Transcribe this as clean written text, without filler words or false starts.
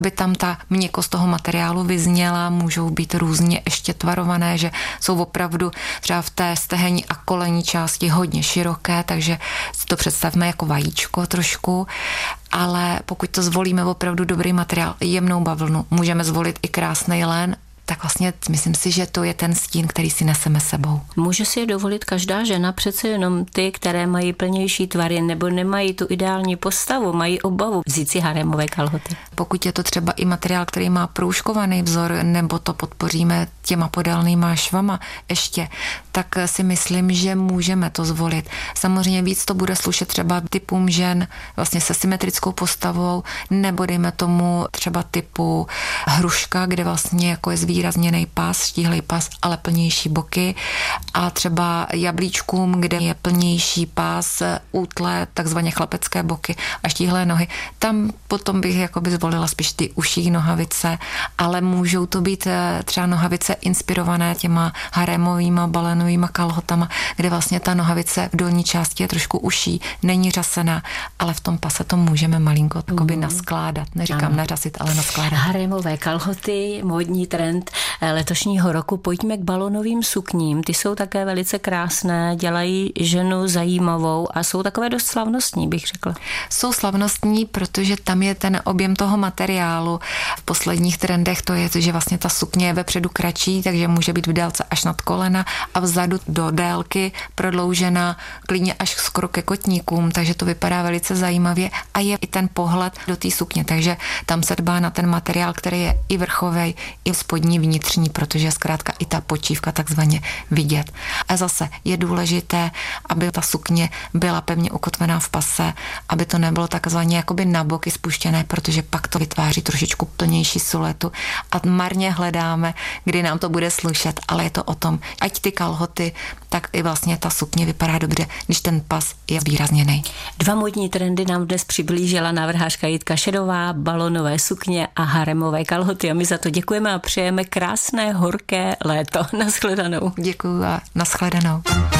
by tam ta měkkost toho materiálu vyzněla, můžou být různě ještě tvarované, že jsou opravdu třeba v té stehenní a kolenní části hodně široké, takže si to představme jako vajíčko trošku, ale pokud to zvolíme opravdu dobrý materiál, jemnou bavlnu, můžeme zvolit i krásný lén, tak vlastně myslím si, že to je ten stín, který si neseme sebou. Může si je dovolit každá žena, přece jenom ty, které mají plnější tvary nebo nemají tu ideální postavu, mají obavu vzít si harémové kalhoty. Pokud je to třeba i materiál, který má průžkovaný vzor, nebo to podpoříme těma podélnýma švama ještě, tak si myslím, že můžeme to zvolit. Samozřejmě víc to bude slušet třeba typům žen vlastně se symetrickou postavou, nebo dejme tomu třeba typu hruška, kde vlastně jako je zvýrazněný pás, štíhlej pás, ale plnější boky, a třeba jablíčkům, kde je plnější pás, útlé, takzvaně chlapecké boky a štíhlé nohy. Tam potom bych jakoby zvolila spíš ty uší nohavice, ale můžou to být třeba nohavice inspirované těma harémovýma balenovýma kalhotama, kde vlastně ta nohavice v dolní části je trošku uší, není řasená, ale v tom pase to můžeme malinko takoby naskládat. Neříkám nařasit, ale naskládat. Harémové kalhoty, módní trend letošního roku. Pojďme k balonovým sukním. Ty jsou také velice krásné, dělají ženu zajímavou a jsou takové dost slavnostní, bych řekla. Jsou slavnostní, protože tam je ten objem toho materiálu. V posledních trendech to je, že vlastně ta sukně je vepředu kratší, takže může být v délce až nad kolena a vzadu do délky prodloužena klidně až skoro ke kotníkům, takže to vypadá velice zajímavě a je i ten pohled do té sukně, takže tam se dbá na ten materiál, který je i vrchovej, i spodní vnitřní, protože zkrátka i ta počívka takzvaně vidět. A zase je důležité, aby ta sukně byla pevně ukotvená v pase, aby to nebylo takzvaně jakoby na boky spuštěné, protože pak to vytváří trošičku plnější siluetu a marně hledáme, kdy nám to bude slušet, ale je to o tom, ať ty kalhoty, tak i vlastně ta sukně vypadá dobře, když ten pas je zvýrazněný. 2 módní trendy nám dnes přiblížila návrhářka Jitka Šedová, balonové sukně a harémové kalhoty a my za to děkujeme a přejeme krásné horké léto. Naschledanou. Děkuju a naschledanou.